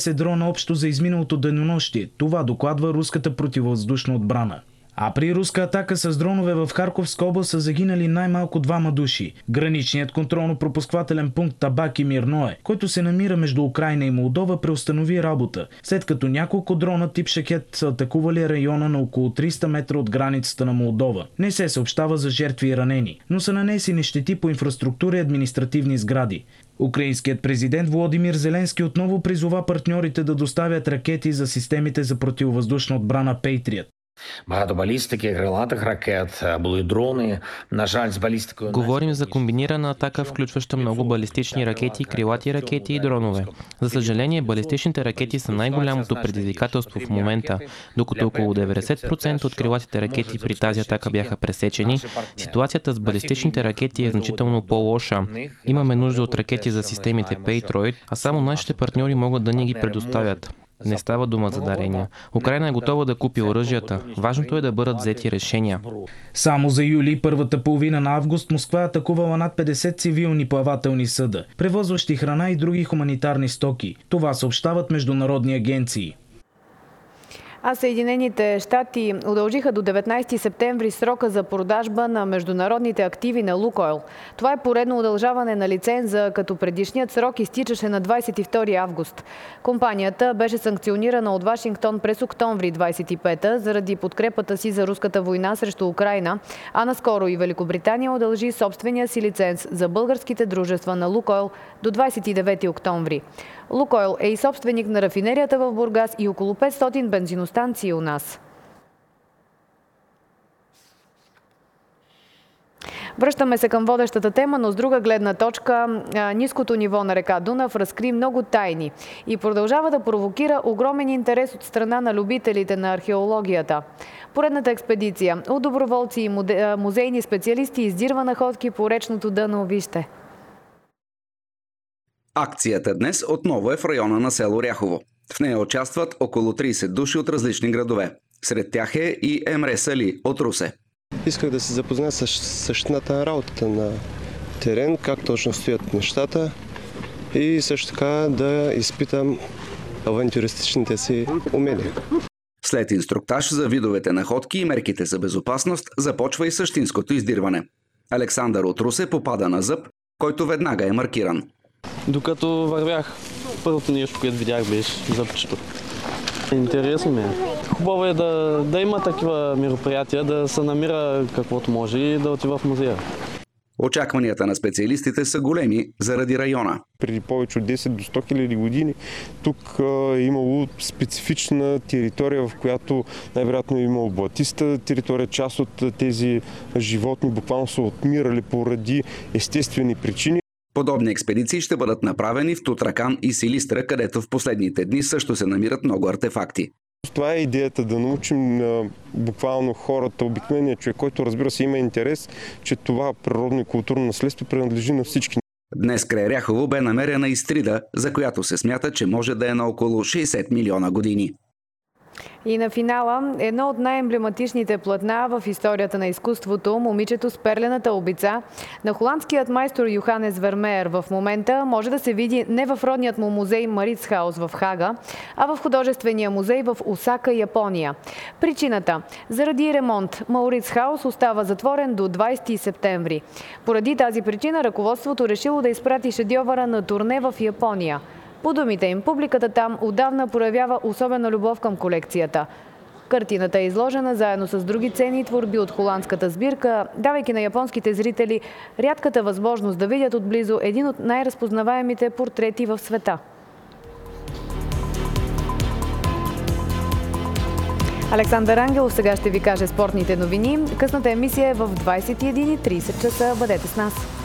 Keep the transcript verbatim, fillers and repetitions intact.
дрона общо за изминалото денонощие. Това докладва руската противовъздушна отбрана. А при руска атака с дронове в Харковска област са загинали най-малко двама души. Граничният контролно-пропусквателен пункт Табаки Мирное, който се намира между Украйна и Молдова, преустанови работа, след като няколко дрона тип Шахет са атакували района на около триста метра от границата на Молдова. Не се съобщава за жертви и ранени, но са нанесени щети по инфраструктура и административни сгради. Украинският президент Володимир Зеленски отново призова партньорите да доставят ракети за системите за противовъздушна отбрана Patriot. Багато балістики, крилатих ракет, були дрони. На жаль, з балістикою... Говорим за комбинирана атака, включваща много балистични ракети, крилати ракети и дронове. За съжаление, балистичните ракети са най-голямото предизвикателство в момента. Докато около деветдесет процента от крилатите ракети при тази атака бяха пресечени, ситуацията с балистичните ракети е значително по-лоша. Имаме нужда от ракети за системите Patriot, а само нашите партньори могат да ни ги предоставят. Не става дума за дарения. Украйна е готова да купи оръжията. Важното е да бъдат взети решения. Само за юли, първата половина на август, Москва атакувала над петдесет цивилни плавателни съда, превозващи храна и други хуманитарни стоки. Това съобщават международни агенции. А Съединените щати удължиха до деветнайсети септември срока за продажба на международните активи на Лукойл. Това е поредно удължаване на лиценза, като предишният срок изтичаше на двайсет и втори август. Компанията беше санкционирана от Вашингтон през октомври двайсет и пета заради подкрепата си за руската война срещу Украйна, а наскоро и Великобритания удължи собствения си лиценз за българските дружества на Лукойл до двайсет и девети октомври. Лукойл е и собственик на рафинерията в Бургас и около петстотин бензиностанции у нас. Връщаме се към водещата тема, но с друга гледна точка. Ниското ниво на река Дунав разкри много тайни и продължава да провокира огромен интерес от страна на любителите на археологията. Поредната експедиция от доброволци и музейни специалисти издирва находки по речното дъно. Вижте. Акцията днес отново е в района на село Ряхово. В нея участват около трийсет души от различни градове. Сред тях е и Емре Сали от Русе. Исках да се запозная с същината на работата на терен, как точно стоят нещата и също така да изпитам авантюристичните си умения. След инструктаж за видовете находки и мерките за безопасност започва и същинското издирване. Александър от Русе попада на зъб, който веднага е маркиран. Докато вървях, първото нещо, което видях, беше зъбчето. Интересно ми е. Хубаво е да, да има такива мероприятия, да се намира каквото може и да отива в музея. Очакванията на специалистите са големи заради района. Преди повече от десет до сто хиляди години тук е имало специфична територия, в която най-вероятно е имало блатиста територия. Част от тези животни буквално са отмирали поради естествени причини. Подобни експедиции ще бъдат направени в Тутракан и Силистра, където в последните дни също се намират много артефакти. Това е идеята да научим а, буквално хората, обикновения човек, който разбира се има интерес, че това природно и културно наследство принадлежи на всички. Днес край Ряхово бе намерена Истрида, за която се смята, че може да е на около шейсет милиона години. И на финала едно от най-емблематичните платна в историята на изкуството – момичето с перлената обица на холандският майстор Йоханес Вермеер в момента може да се види не в родният му музей Марицхаус в Хага, а в художествения музей в Осака, Япония. Причината – заради ремонт. Марицхаус остава затворен до двайсети септември. Поради тази причина ръководството решило да изпрати шедьовъра на турне в Япония. По думите им, публиката там отдавна проявява особена любов към колекцията. Картината е изложена заедно с други ценни творби от холандската сбирка, давайки на японските зрители рядката възможност да видят отблизо един от най-разпознаваемите портрети в света. Александър Ангелов сега ще ви каже спортните новини. Късната емисия е в двайсет и една и трийсет часа. Бъдете с нас!